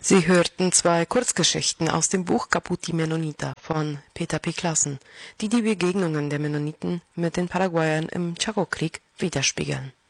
Sie hörten zwei Kurzgeschichten aus dem Buch Caput die Mennoniter von Peter P. Classen, die die Begegnungen der Mennoniten mit den Paraguayern im Chaco-Krieg widerspiegeln